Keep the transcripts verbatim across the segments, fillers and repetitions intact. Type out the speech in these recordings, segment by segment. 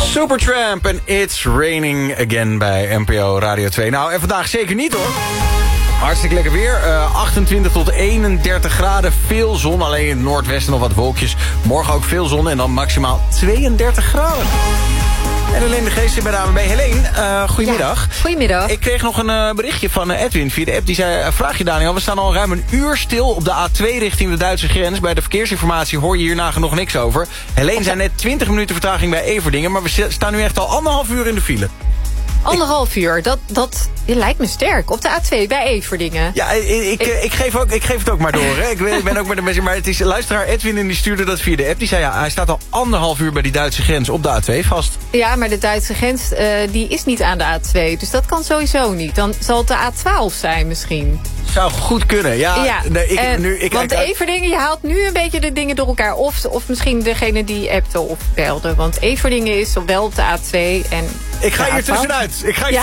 Supertramp en It's Raining Again bij N P O Radio twee. Nou, en vandaag zeker niet hoor. Hartstikke lekker weer. Uh, achtentwintig tot eenendertig graden. Veel zon, alleen in het noordwesten nog wat wolkjes. Morgen ook veel zon en dan maximaal tweeëndertig graden. En alleen de geest bij de A N W B. Helene, uh, goedemiddag. Ja, goedemiddag. Ik kreeg nog een uh, berichtje van uh, Edwin via de app. Die zei, uh, vraag je Daniel, we staan al ruim een uur stil op de A twee richting de Duitse grens. Bij de verkeersinformatie hoor je hierna nog niks over. Helene zei net twintig minuten vertraging bij Everdingen. Maar we staan nu echt al anderhalf uur in de file. Anderhalf uur, dat, dat je lijkt me sterk. Op de A twee bij Everdingen. Ja, ik, ik, ik, ik, geef, ook, ik geef het ook maar door. Hè. Ik, ben, ik ben ook met de mensen. Maar het is luisteraar Edwin en die stuurde dat via de app. Die zei ja, hij staat al anderhalf uur bij die Duitse grens op de A twee vast. Ja, maar de Duitse grens uh, die is niet aan de A twee. Dus dat kan sowieso niet. Dan zal het de A twaalf zijn misschien. Zou goed kunnen, ja. ja nee, ik, en, nu, ik, want ik, Everdingen, je haalt nu een beetje de dingen door elkaar. Of, of misschien degene die appte of belde. Want Everdingen is wel op de A twee en... Ik ga hier tussenuit. Ik ga hier... Ja.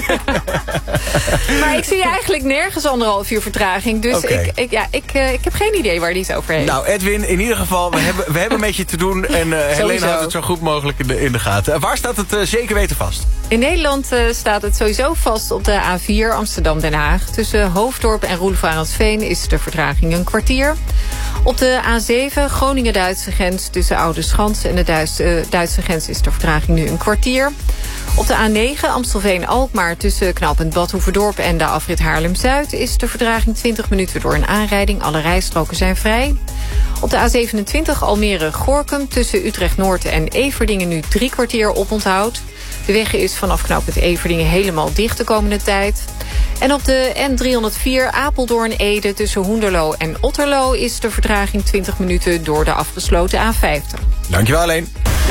Maar ik zie eigenlijk nergens anderhalf uur vertraging. Dus okay. ik, ik, ja, ik, uh, ik heb geen idee waar die het over heeft. Nou, Edwin, in ieder geval, we hebben, we hebben met je te doen. En uh, Helene houdt het zo goed mogelijk in de, in de gaten. Uh, waar staat het uh, zeker weten vast? In Nederland uh, staat het sowieso vast op de A vier Amsterdam-Den Haag. Tussen Hoofddorp en Roelevarensveen is de vertraging een kwartier. Op de A zeven Groningen-Duitse grens tussen Oude Schans en de Duitse, uh, Duitse grens is de vertraging nu een kwartier. Op de A negen Amstelveen-Alkmaar tussen knooppunt Badhoevedorp en de afrit Haarlem-Zuid is de vertraging twintig minuten door een aanrijding. Alle rijstroken zijn vrij. Op de A zevenentwintig Almere-Gorkum tussen Utrecht-Noord en Everdingen nu drie kwartier oponthoud. De weg is vanaf knooppunt Everdingen helemaal dicht de komende tijd. En op de N driehonderdvier Apeldoorn-Ede tussen Hoenderloo en Otterlo is de vertraging twintig minuten door de afgesloten A vijftig. Dankjewel alleen.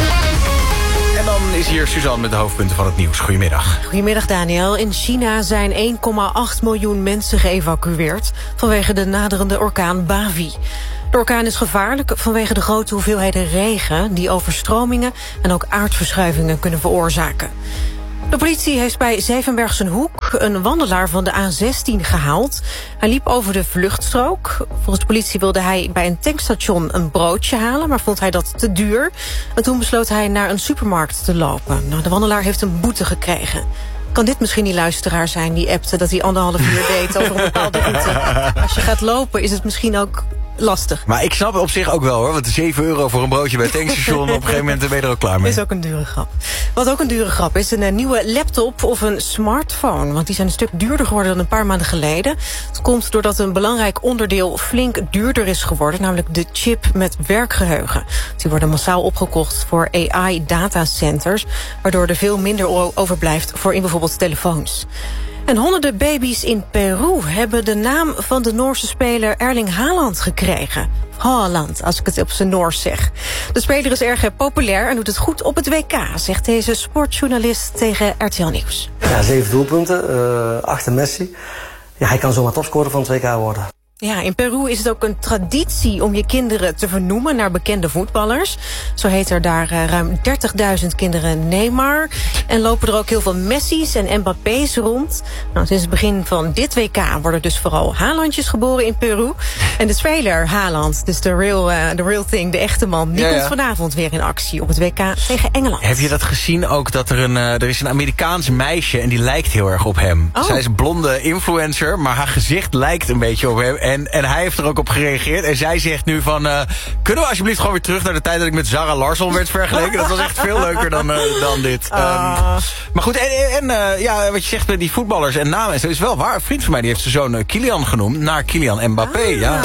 En dan is hier Suzanne met de hoofdpunten van het nieuws. Goedemiddag. Goedemiddag Daniel. In China zijn één komma acht miljoen mensen geëvacueerd vanwege de naderende orkaan Bavi. De orkaan is gevaarlijk vanwege de grote hoeveelheden regen die overstromingen en ook aardverschuivingen kunnen veroorzaken. De politie heeft bij Zevenbergsenhoek een wandelaar van de A zestien gehaald. Hij liep over de vluchtstrook. Volgens de politie wilde hij bij een tankstation een broodje halen, maar vond hij dat te duur. En toen besloot hij naar een supermarkt te lopen. Nou, de wandelaar heeft een boete gekregen. Kan dit misschien die luisteraar zijn die appte dat hij anderhalf uur deed over een bepaalde route? Als je gaat lopen is het misschien ook lastig. Maar ik snap het op zich ook wel hoor. Want zeven euro voor een broodje bij het tankstation, op een gegeven moment ben je er ook klaar mee. Is ook een dure grap. Wat ook een dure grap is, een, een nieuwe laptop of een smartphone. Want die zijn een stuk duurder geworden dan een paar maanden geleden. Het komt doordat een belangrijk onderdeel flink duurder is geworden. Namelijk de chip met werkgeheugen. Die worden massaal opgekocht voor A I datacenters. Waardoor er veel minder overblijft voor in bijvoorbeeld telefoons. En honderden baby's in Peru hebben de naam van de Noorse speler Erling Haaland gekregen. Haaland, als ik het op zijn Noors zeg. De speler is erg populair en doet het goed op het W K, zegt deze sportjournalist tegen R T L Nieuws. Ja, zeven doelpunten, uh, achter Messi. Ja, hij kan zomaar topscorer van het W K worden. Ja, in Peru is het ook een traditie om je kinderen te vernoemen naar bekende voetballers. Zo heet er daar uh, ruim dertigduizend kinderen Neymar. En lopen er ook heel veel Messi's en Mbappé's rond. Nou, sinds het begin van dit W K worden dus vooral Haalandjes geboren in Peru. En de speler Haaland, dus de real, uh, the real thing, de echte man, die ja, ja. komt vanavond weer in actie op het W K tegen Engeland. Heb je dat gezien ook, dat er een, uh, er is een Amerikaans meisje en die lijkt heel erg op hem. Oh. Zij is een blonde influencer, maar haar gezicht lijkt een beetje op hem. En, en hij heeft er ook op gereageerd. En zij zegt nu van, uh, kunnen we alsjeblieft gewoon weer terug naar de tijd dat ik met Zara Larsson werd vergeleken? Dat was echt veel leuker dan, uh, dan dit. Uh. Um, maar goed, en, en uh, ja, wat je zegt bij die voetballers en namen, is wel waar. Een vriend van mij die heeft zijn zoon uh, Kylian genoemd, naar Kylian Mbappé. Ah. Ja.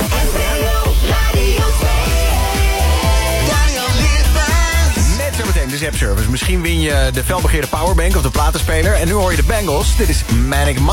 Net zo meteen de Zap Service. Misschien win je de felbegeerde powerbank of de platenspeler. En nu hoor je de Bangles. Dit is Manic Monday.